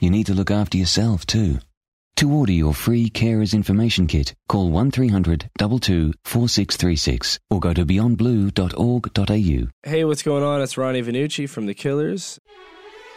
you need to look after yourself too. To order your free Carers Information Kit, call 1300 22 4636 or go to beyondblue.org.au. Hey, what's going on? It's Ronnie Vanucci from The Killers.